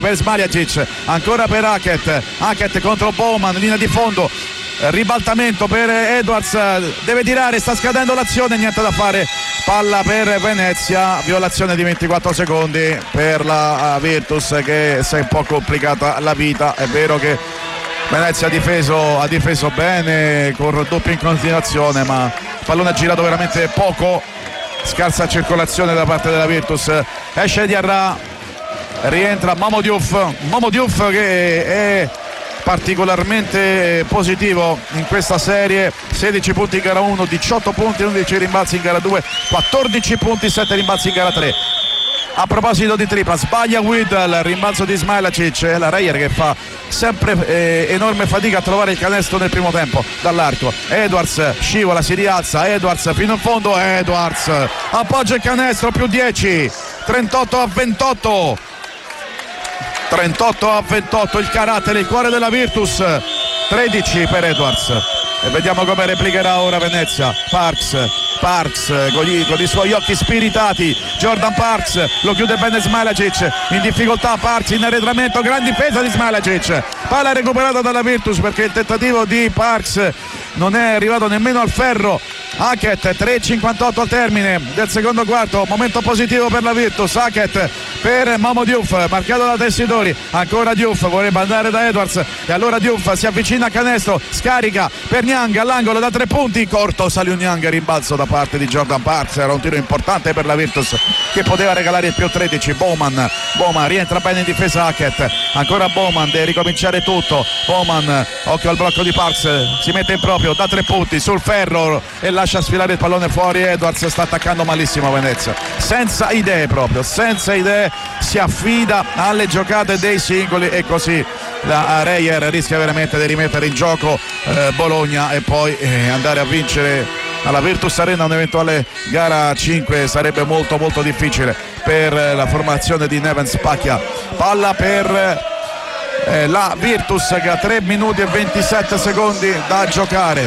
per Smailagic, ancora per Hackett contro Bowman, linea di fondo, ribaltamento per Edwards, deve tirare, sta scadendo l'azione, niente da fare, palla per Venezia, violazione di 24 secondi per la Virtus che si è un po' complicata la vita. È vero che Venezia ha difeso bene con raddoppio in continuazione, ma il pallone ha girato veramente poco, scarsa circolazione da parte della Virtus. Esce Diarra, rientra Momo Diouf che è particolarmente positivo in questa serie, 16 punti in gara 1, 18 punti, 11 rimbalzi in gara 2, 14 punti, 7 rimbalzi in gara 3. A proposito di tripla, sbaglia Whittle, rimbalzo di Smailagic, la Reyer che fa sempre enorme fatica a trovare il canestro nel primo tempo dall'arco. Edwards scivola, si rialza, Edwards fino in fondo, Edwards appoggia il canestro, più 10, 38-28, il carattere, il cuore della Virtus, 13 per Edwards. E vediamo come replicherà ora Venezia. Parks con i suoi occhi spiritati, Jordan Parks lo chiude bene Smailagic, in difficoltà Parks in arretramento, gran difesa di Smailagic, palla recuperata dalla Virtus perché il tentativo di Parks non è arrivato nemmeno al ferro. Hackett, 3:58 al termine del secondo quarto, momento positivo per la Virtus. Hackett per Momo Diouf, marcato da Tessitori, ancora Diouf, vorrebbe andare da Edwards e allora Diouf si avvicina a canestro, scarica per Niang all'angolo da 3 punti, corto Saliu Niang, rimbalzo da parte di Jordan Parks, era un tiro importante per la Virtus che poteva regalare il più 13. Bowman rientra bene in difesa Hackett, ancora Bowman, deve ricominciare tutto. Bowman, occhio al blocco di Parks, si mette in proprio da 3 punti sul ferro e lascia sfilare il pallone fuori. Edwards sta attaccando malissimo Venezia, senza idee, si affida alle giocate dei singoli e così la Reyer rischia veramente di rimettere in gioco Bologna e poi andare a vincere alla Virtus Arena un'eventuale gara 5 sarebbe molto molto difficile per la formazione di Neven Spacchia. Palla per la Virtus che ha 3 minuti e 27 secondi da giocare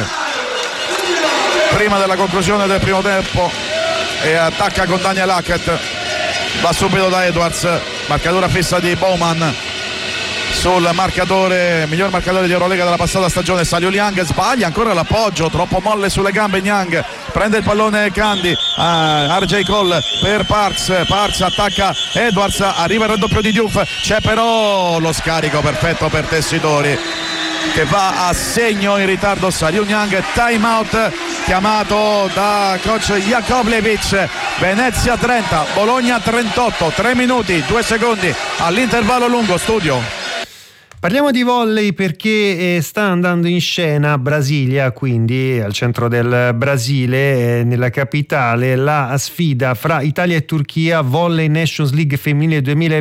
prima della conclusione del primo tempo e attacca con Daniel Hackett, va subito da Edwards, marcatura fissa di Bowman sul marcatore, miglior marcatore di Eurolega della passata stagione. Saliu Niang sbaglia ancora l'appoggio, troppo molle sulle gambe Niang, prende il pallone Candy, RJ Cole per Parks attacca Edwards, arriva il raddoppio di Diouf, c'è però lo scarico perfetto per Tessitori che va a segno in ritardo Saliu Niang. Time out chiamato da coach Jakovlevic. Venezia 30, Bologna 38, 3 minuti 2 secondi all'intervallo lungo. Studio. Parliamo di volley perché sta andando in scena Brasilia, quindi al centro del Brasile, nella capitale, la sfida fra Italia e Turchia, Volley Nations League femminile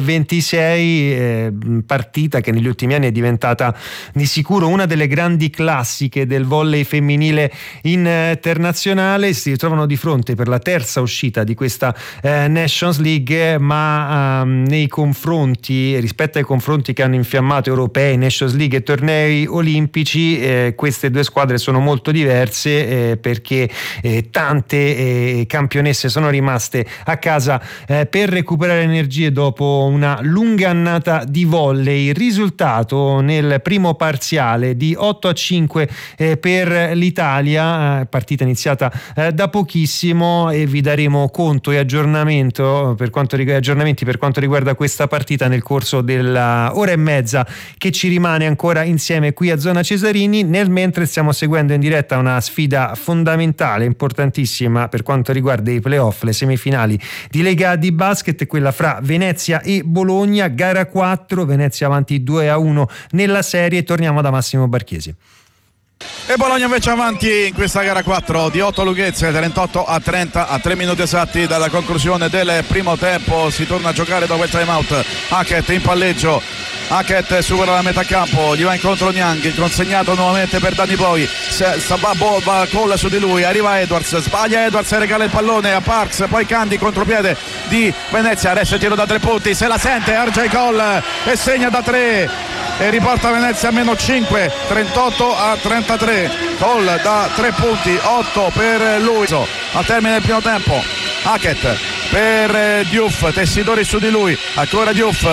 2026, partita che negli ultimi anni è diventata di sicuro una delle grandi classiche del volley femminile internazionale. Si ritrovano di fronte per la terza uscita di questa Nations League, ma nei confronti, rispetto ai confronti che hanno infiammato europei, Nations League e tornei olimpici, queste due squadre sono molto diverse perché tante campionesse sono rimaste a casa per recuperare energie dopo una lunga annata di volley. Il risultato nel primo parziale di 8-5 per l'Italia, partita iniziata da pochissimo, e vi daremo conto e aggiornamenti per quanto riguarda questa partita nel corso della ora e mezza che ci rimane ancora insieme qui a Zona Cesarini. Nel mentre stiamo seguendo in diretta una sfida fondamentale, importantissima per quanto riguarda i playoff, le semifinali di Lega di basket, quella fra Venezia e Bologna, gara 4, Venezia avanti 2-1 nella serie. Torniamo da Massimo Barchiesi. E Bologna invece avanti in questa gara 4 di 8 lunghezze, 38-30 a 3 minuti esatti dalla conclusione del primo tempo. Si torna a giocare dopo il time out. Hackett in palleggio, Hackett supera la metà campo, gli va incontro Niang, consegnato nuovamente per Danny Boy, va Cole su di lui, arriva Edwards, sbaglia Edwards e regala il pallone a Parks, poi Candy, contropiede di Venezia, adesso il tiro da 3 punti, se la sente RJ Cole e segna da 3 e riporta Venezia a meno 5, 38-33. Cole da 3 punti, 8 per lui al termine del primo tempo. Hackett per Diouf, Tessitori su di lui, ancora Diouf,